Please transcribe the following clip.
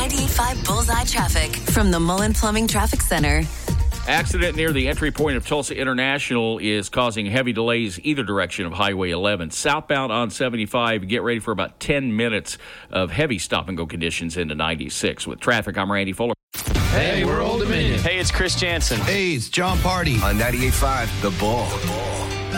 98.5 Bullseye Traffic from the Mullen Plumbing Traffic Center. Accident near the entry point of Tulsa International is causing heavy delays either direction of Highway 11. Southbound on 75, get ready for about 10 minutes of heavy stop-and-go conditions into 96. With traffic, I'm Randy Fuller. Hey, we're Old Dominion. Hey, it's Chris Jansen. Hey, it's John Party. On 98.5, The Bull.